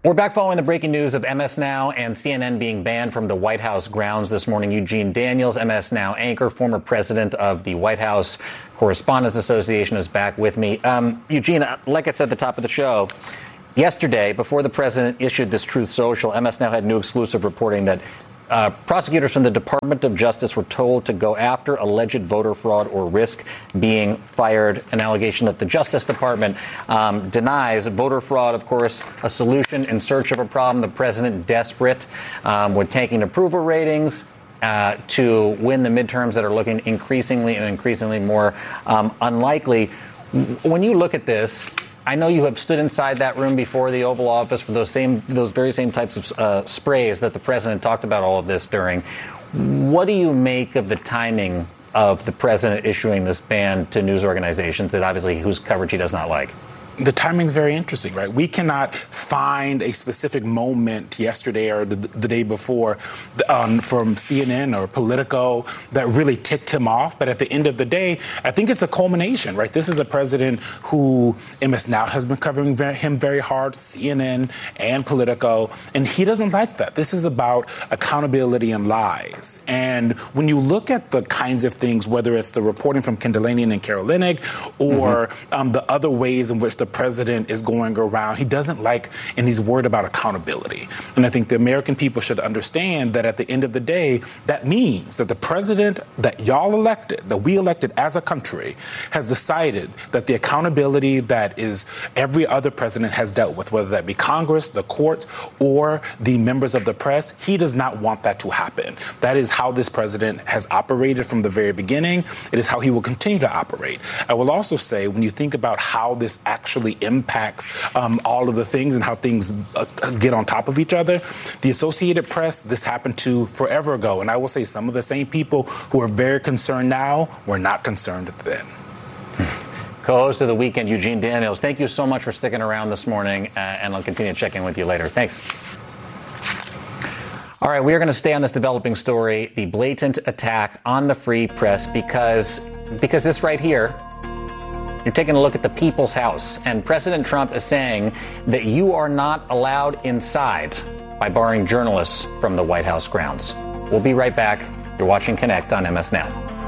We're back following the breaking news of MS Now and CNN being banned from the White House grounds this morning. Eugene Daniels, MS Now anchor, former president of the White House Correspondents Association, is back with me. Eugene, like I said at the top of the show, yesterday, before the president issued this Truth Social, MS Now had new exclusive reporting that prosecutors from the Department of Justice were told to go after alleged voter fraud or risk being fired, an allegation that the Justice Department denies. Voter fraud, of course, a solution in search of a problem. The president desperate with tanking approval ratings to win the midterms that are looking increasingly more unlikely. When you look at this, I know you have stood inside that room before the Oval Office for those very same types of sprays that the president talked about all of this during. What do you make of the timing of the president issuing this ban to news organizations that obviously whose coverage he does not like? The timing is very interesting, right? We cannot find a specific moment yesterday or the day before from CNN or Politico that really ticked him off. But at the end of the day, I think it's a culmination, right? This is a president who MS Now has been covering him very hard, CNN and Politico, and he doesn't like that. This is about accountability and lies. And when you look at the kinds of things, whether it's the reporting from Ken Delaney and Carol Leonnig or the other ways in which the president is going around, he doesn't like, and he's worried about accountability. And I think the American people should understand that at the end of the day, that means that the president that y'all elected, that we elected as a country, has decided that the accountability that is every other president has dealt with, whether that be Congress, the courts, or the members of the press, he does not want that to happen. That is how this president has operated from the very beginning. It is how he will continue to operate. I will also say, when you think about how this actually impacts all of the things and how things get on top of each other, the Associated Press, this happened to forever ago. And I will say some of the same people who are very concerned now were not concerned then. Co-host of The Weekend, Eugene Daniels, thank you so much for sticking around this morning, and I'll continue to check in with you later. Thanks. All right, we are going to stay on this developing story, the blatant attack on the free press, because this right here, you're taking a look at the People's House, and President Trump is saying that you are not allowed inside by barring journalists from the White House grounds. We'll be right back. You're watching Connect on MS Now.